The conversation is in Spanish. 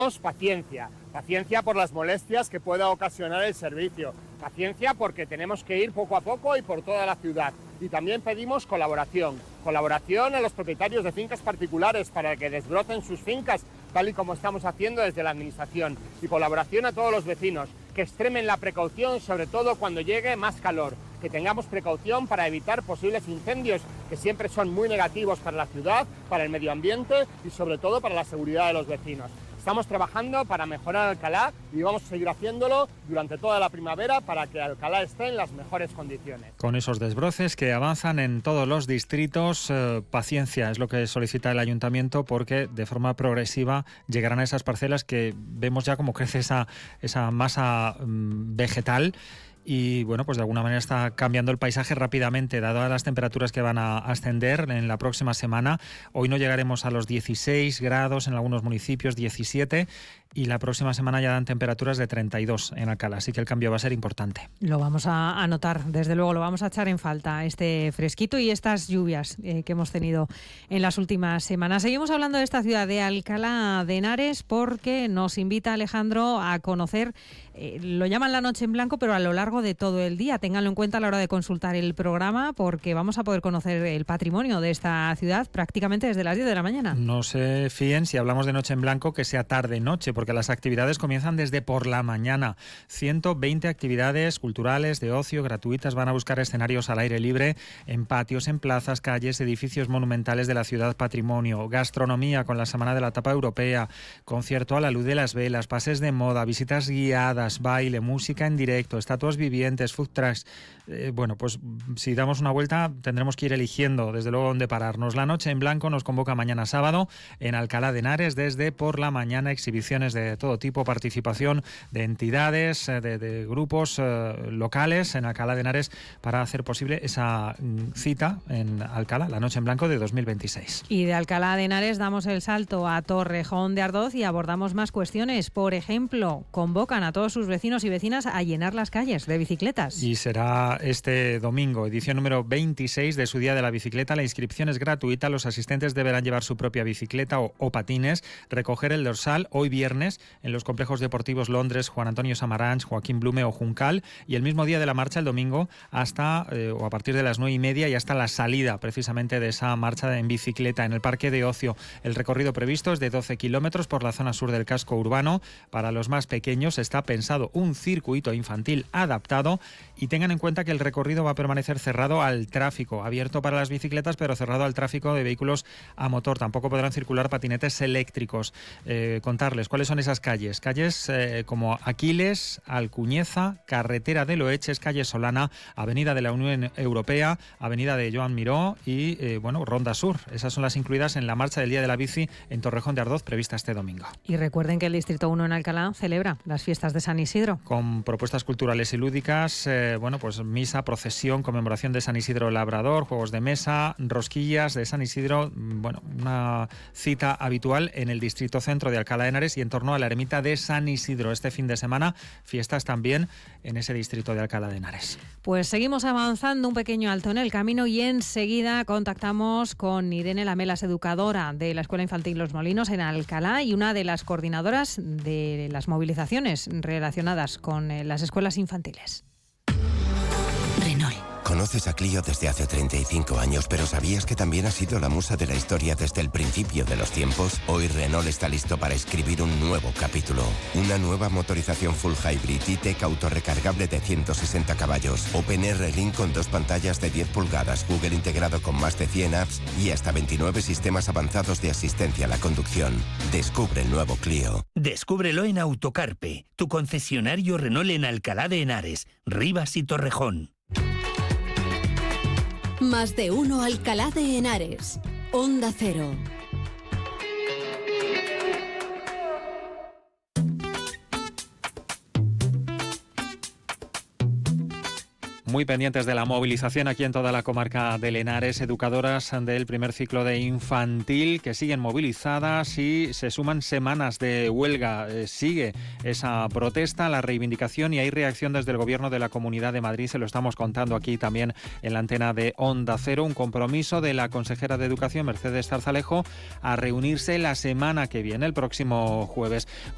Paciencia, paciencia por las molestias que pueda ocasionar el servicio, paciencia porque tenemos que ir poco a poco y por toda la ciudad. Y también pedimos colaboración a los propietarios de fincas particulares para que desbrocen sus fincas, tal y como estamos haciendo desde la Administración, y colaboración a todos los vecinos, que extremen la precaución, sobre todo cuando llegue más calor, que tengamos precaución para evitar posibles incendios, que siempre son muy negativos para la ciudad, para el medio ambiente y sobre todo para la seguridad de los vecinos. Estamos trabajando para mejorar Alcalá y vamos a seguir haciéndolo durante toda la primavera para que Alcalá esté en las mejores condiciones. Con esos desbroces que avanzan en todos los distritos, paciencia es lo que solicita el Ayuntamiento, porque de forma progresiva llegarán a esas parcelas que vemos ya cómo crece esa masa vegetal. Y bueno, pues de alguna manera está cambiando el paisaje rápidamente, dado las temperaturas que van a ascender en la próxima semana. Hoy no llegaremos a los 16 grados en algunos municipios, 17, y la próxima semana ya dan temperaturas de 32 en Alcalá, así que el cambio va a ser importante. Lo vamos a anotar, desde luego, lo vamos a echar en falta, este fresquito y estas lluvias que hemos tenido en las últimas semanas. Seguimos hablando de esta ciudad de Alcalá de Henares porque nos invita Alejandro a conocer, lo llaman la noche en blanco, pero a lo largo de todo el día. Ténganlo en cuenta a la hora de consultar el programa, porque vamos a poder conocer el patrimonio de esta ciudad prácticamente desde las 10 de la mañana. No se fíen si hablamos de noche en blanco que sea tarde-noche, porque las actividades comienzan desde por la mañana. 120 actividades culturales de ocio gratuitas van a buscar escenarios al aire libre en patios, en plazas, calles, edificios monumentales de la ciudad patrimonio, gastronomía con la Semana de la Tapa Europea, concierto a la luz de las velas, pases de moda, visitas guiadas, baile, música en directo, estatuas vivientes, food trucks. Bueno, pues si damos una vuelta tendremos que ir eligiendo desde luego dónde pararnos. La noche en blanco nos convoca mañana sábado en Alcalá de Henares desde por la mañana, exhibiciones de todo tipo, participación de entidades, de grupos locales en Alcalá de Henares para hacer posible esa cita en Alcalá, la noche en blanco de 2026. Y de Alcalá de Henares damos el salto a Torrejón de Ardoz y abordamos más cuestiones. Por ejemplo, convocan a todos sus vecinos y vecinas a llenar las calles de bicicletas. Y será este domingo, edición número 26 de su Día de la Bicicleta. La inscripción es gratuita, los asistentes deberán llevar su propia bicicleta o patines, recoger el dorsal hoy viernes en los complejos deportivos Londres, Juan Antonio Samaranch, Joaquín Blume o Juncal, y el mismo día de la marcha, el domingo, hasta o a partir de las 9:30 y hasta la salida precisamente de esa marcha en bicicleta en el Parque de Ocio. El recorrido previsto es de 12 kilómetros por la zona sur del casco urbano. Para los más pequeños está pensado un circuito infantil adaptado, y tengan en cuenta que el recorrido va a permanecer cerrado al tráfico, abierto para las bicicletas pero cerrado al tráfico de vehículos a motor. Tampoco podrán circular patinetes eléctricos. Contarles cuáles son esas calles como Aquiles, Alcuñeza, Carretera de Loeches, calle Solana, Avenida de la Unión Europea, Avenida de Joan Miró y Ronda Sur. Esas son las incluidas en la marcha del Día de la Bici en Torrejón de Ardoz prevista este domingo. Y recuerden que el Distrito 1 en Alcalá celebra las fiestas de San Isidro. Con propuestas culturales y lúdicas, pues misa, procesión, conmemoración de San Isidro Labrador, juegos de mesa, rosquillas de San Isidro, una cita habitual en el Distrito Centro de Alcalá de Henares y en torno a la ermita de San Isidro. Este fin de semana, fiestas también en ese distrito de Alcalá de Henares. Pues seguimos avanzando, un pequeño alto en el camino y enseguida contactamos con Irene Lamelas, educadora de la Escuela Infantil Los Molinos en Alcalá y una de las coordinadoras de las movilizaciones relacionadas con las escuelas infantiles. Renault. Conoces a Clio desde hace 35 años, pero ¿sabías que también ha sido la musa de la historia desde el principio de los tiempos? Hoy Renault está listo para escribir un nuevo capítulo. Una nueva motorización full hybrid E-Tech autorrecargable de 160 caballos, OpenR Link con 2 pantallas de 10 pulgadas, Google integrado con más de 100 apps y hasta 29 sistemas avanzados de asistencia a la conducción. Descubre el nuevo Clio. Descúbrelo en Autocarpe, tu concesionario Renault en Alcalá de Henares, Rivas y Torrejón. Más de uno Alcalá de Henares. Onda Cero. Muy pendientes de la movilización aquí en toda la comarca del Henares, educadoras del primer ciclo de infantil que siguen movilizadas y se suman semanas de huelga. Sigue esa protesta, la reivindicación y hay reacción desde el Gobierno de la Comunidad de Madrid. Se lo estamos contando aquí también en la antena de Onda Cero. Un compromiso de la consejera de Educación, Mercedes Zarzalejo, a reunirse la semana que viene, el próximo jueves.